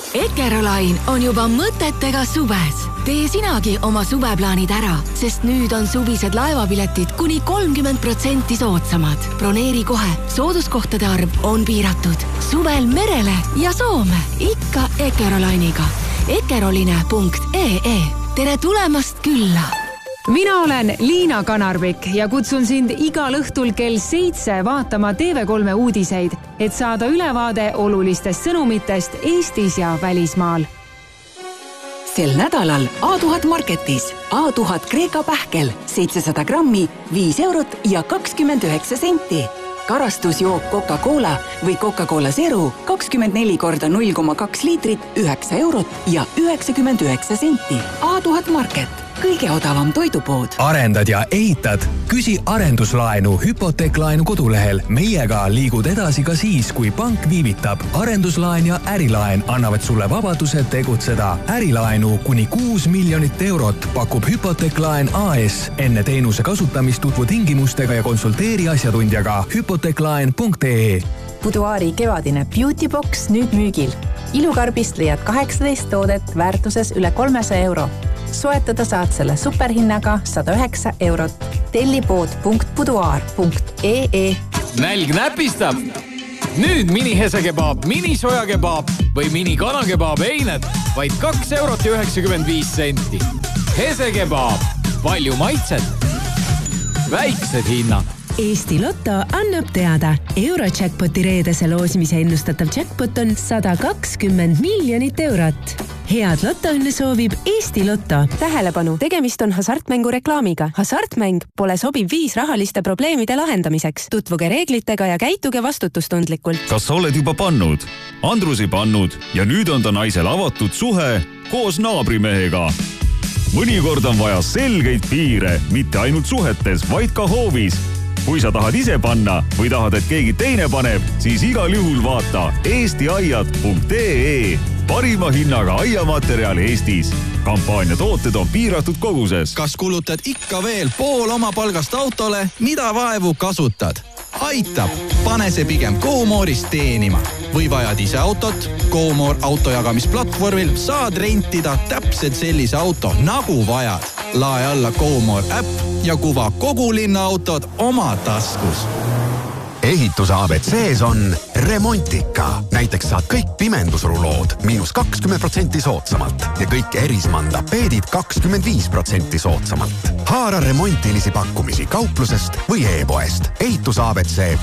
Eckerolain on juba mõtetega suves. Tee sinagi oma suveplaanid ära, sest nüüd on suvised laevapiletid kuni 30% soodsamad. Broneeri kohe, sooduskohtade arv on piiratud. Suvel merele ja Soome, ikka Eckerolainiga. Eckeroline.ee. Tere tulemast külla! Mina olen Liina Kanarvik ja kutsun sind igal õhtul kell 7 vaatama TV3 uudiseid, et saada ülevaade olulistest sõnumitest Eestis ja välismaal. Sel nädalal A1000 Marketis A1000 Kreeka pähkel 700 grammi, 5 eurot ja 29 senti. Karastusjook Coca-Cola või Coca-Cola Zero 24 korda 0,2 liitrit, 9 eurot ja 99 senti. A1000 Market. Kõige odavam toidupood. Arendad ja ehitad? Küsi arenduslaenu hüpoteeklaenu kodulehel. Meiega liigud edasi ka siis, kui pank viivitab. Arenduslaen ja ärilaen annavad sulle vabaduse tegutseda. Ärilaenu kuni 6 miljonit eurot pakub hüpoteeklaen AS. Enne teenuse kasutamist tutvu tingimustega ja konsulteeri asjatundjaga hypoteeklaen.ee. Buduaari kevadine Beauty Box nüüd müügil. Ilukarbist leiad 18 toodet väärtuses üle 300 euro. Soetada saad selle superhinnaga 109 eurot. Tellipood.buduaar.ee. Nälg näpistab! Nüüd mini-hesekebaab, mini-sojakebaab või mini-kanakebaab eined vaid 2 eurot ja 95 senti. Hesekebaab. Palju maitset. Väiksed hinnad. Eesti Lotto annab teada. Eurojackpoti reedese loosimise ennustatav jackpot on 120 miljonit eurot. Head lotoõnne soovib Eesti Lotto. Tähelepanu, tegemist on hasartmängu reklaamiga. Hasartmäng pole sobiv viis rahaliste probleemide lahendamiseks. Tutvuge reeglitega ja käituge vastutustundlikult. Kas sa oled juba pannud? Andrus ei pannud ja nüüd on ta naisel avatud suhe koos naabrimehega. Mõnikord on vaja selgeid piire, mitte ainult suhetes, vaid ka hoovis. Kui sa tahad ise panna või tahad, et keegi teine paneb, siis igal juhul vaata eestiaiad.ee. Parima hinnaga aiamaterjal Eestis. Kampaania tooted on piiratud koguses. Kas kulutad ikka veel pool oma palgast autole? Mida vaevu kasutad? Aitab! Pane see pigem GoMore'ist teenima. Või vajad ise autot? GoMore autojagamisplatvormil saad rentida täpselt sellise auto, nagu vajad. Lae alla GoMore äpp ja kuva kogu linna autod oma taskus. Ehituse ABCs on Remontika. Näiteks saad kõik pimendusrulood -20% soodsamalt ja kõik Erismann tapeedid 25% soodsamalt. Haara remontilisi pakkumisi kauplusest või e-poest. Ehituse ABC